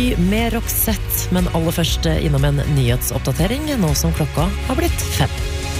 Med Roxette, men aller først innom en nyhetsoppdatering, nå som klokka har blitt 5.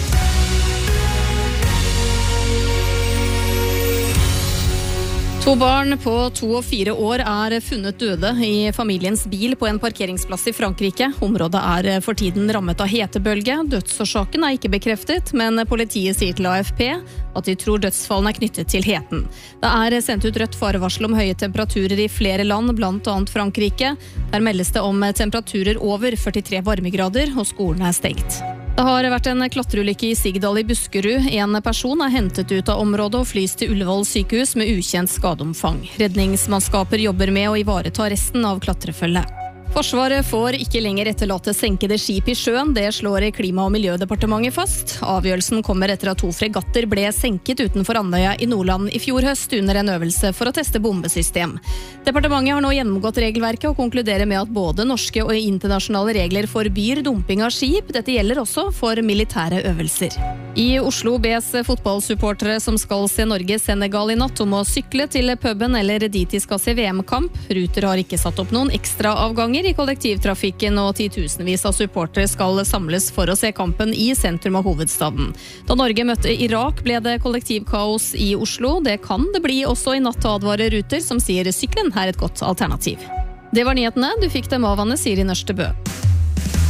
To barn på 2 og 4 år funnet døde i familiens bil på en parkeringsplass i Frankrike. Området for tiden rammet av hetebølge. Dødsårsaken ikke bekreftet, men politiet sier til AFP at de tror dødsfallene knyttet til heten. Det sendt ut rødt farevarsel om høye temperaturer i flere land, blant annet Frankrike. Der meldes det om temperaturer over 43 varmegrader, og skolen stengt. Det har vært en klatreulykke i Sigdal i Buskerud. En person hentet ut av området og flys til Ullevål sykehus med ukjent skadeomfang. Redningsmannskaper jobber med å ivareta resten av klatrefølget. Forsvaret får ikke lenger etterlate senkede skip i sjøen, det slår Klima- og miljødepartementet fast. Avgjørelsen kommer etter at 2 fregatter ble senket utenfor Andøya i Nordland i fjor høst under en øvelse for å teste bombesystem. Departementet har nå gjennomgått regelverket og konkluderer med at både norske og internasjonale regler forbyr dumping av skip. Dette gjelder også for militære øvelser. I Oslo bes fotballsupportere som skal se Norge-Senegal i natt om å sykle til puben eller dit de skal se VM-kamp. Ruter har ikke satt opp noen ekstra avganger i kollektivtrafikken, og 10 000-vis av supportere skal samles for å se kampen i sentrum av hovedstaden. Da Norge møtte Irak, ble det kollektivkaos i Oslo. Det kan det bli også i natt, advarer Ruter, som sier syklen et godt alternativ. Det var nyhetene. Du fikk dem av Anne Siri Nørstebø.